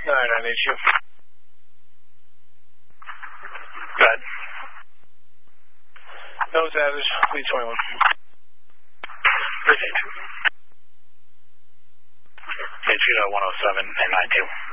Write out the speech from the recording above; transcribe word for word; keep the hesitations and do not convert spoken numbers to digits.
Alright, I need you. Go ahead. Nose average, lead twenty-one. Received. H two one oh seven and nine two.